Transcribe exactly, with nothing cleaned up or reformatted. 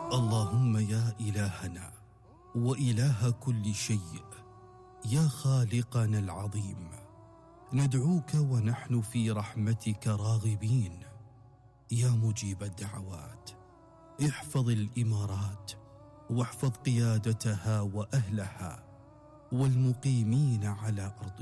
اللهم يا إلهنا وإله كل شيء، يا خالقنا العظيم، ندعوك ونحن في رحمتك راغبين. يا مجيب الدعوات، احفظ الإمارات واحفظ قيادتها وأهلها والمقيمين على أرضها.